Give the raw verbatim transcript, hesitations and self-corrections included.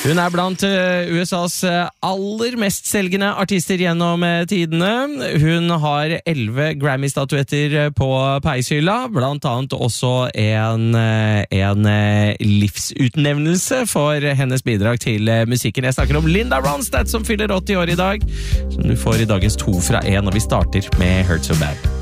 Hun er blant U S A's aller mest selgende artister gjennom tidene. Hun har elleve Grammy-statuetter på peishylla, blant annet også en, en livsutnevnelse for hennes bidrag til musikken. Jeg snakker om Linda Ronstadt, som fyller åtti år i dag, som du får i dagens to fra en, og vi starter med Hurt So Bad.